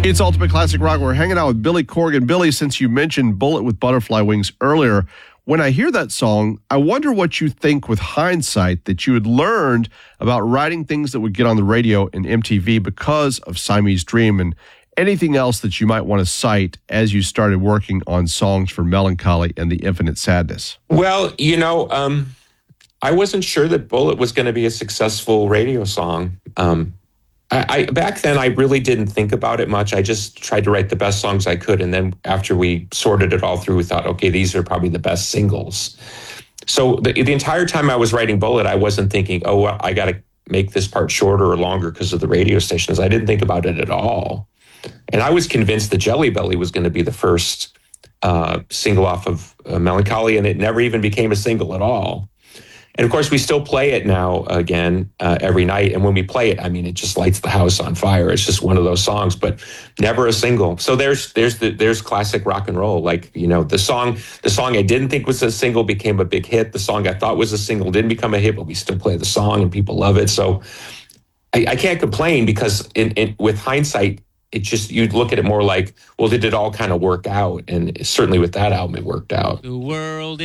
It's Ultimate Classic Rock. We're hanging out with Billy Corgan. Billy, since you mentioned Bullet with Butterfly Wings earlier, when I hear that song, I wonder what you think with hindsight that you had learned about writing things that would get on the radio and MTV because of Siamese Dream, and anything else that you might want to cite as you started working on songs for Melancholy and The Infinite Sadness. Well, I wasn't sure that Bullet was going to be a successful radio song. I back then, I really didn't think about it much. I just tried to write the best songs I could. And then after we sorted it all through, we thought, okay, these are probably the best singles. So the entire time I was writing Bullet, I wasn't thinking, oh, well, I got to make this part shorter or longer because of the radio stations. I didn't think about it at all. And I was convinced that Jelly Belly was going to be the first single off of Melancholy, and it never even became a single at all. And of course, we still play it now again every night. And when we play it, I mean, it just lights the house on fire. It's just one of those songs, but never a single. So there's classic rock and roll. Like, the song I didn't think was a single became a big hit. The song I thought was a single didn't become a hit, but we still play the song and people love it. So I can't complain because with hindsight, it just, you'd look at it more like, well, did it all kind of work out? And certainly with that album, it worked out. The world